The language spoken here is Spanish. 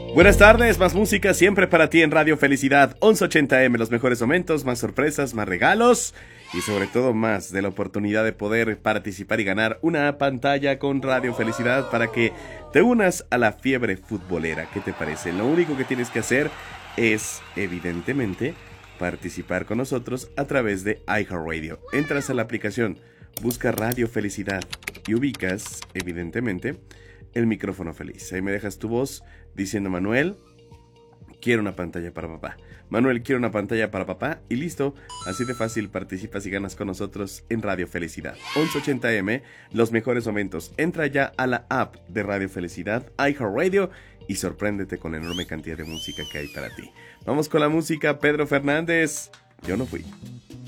Buenas tardes, más música siempre para ti en Radio Felicidad 1180M, los mejores momentos, más sorpresas, más regalos y sobre todo más de la oportunidad de poder participar y ganar una pantalla con Radio Felicidad para que te unas a la fiebre futbolera. ¿Qué te parece? Lo único que tienes que hacer es, evidentemente, participar con nosotros a través de iHeartRadio. Entras a la aplicación, busca Radio Felicidad y ubicas, evidentemente, el micrófono feliz. Ahí me dejas tu voz diciendo: Manuel, quiero una pantalla para papá. Manuel, quiero una pantalla para papá. Y listo, así de fácil participas y ganas con nosotros en Radio Felicidad 1180M, los mejores momentos. Entra ya a la app de Radio Felicidad, iHeartRadio, y sorpréndete con la enorme cantidad de música que hay para ti. Vamos con la música. Pedro Fernández, yo no fui.